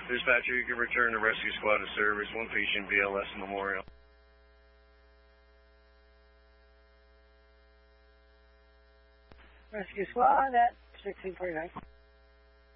Dispatcher, you can return the rescue squad to service. One patient, BLS Memorial. Rescue squad at 1649.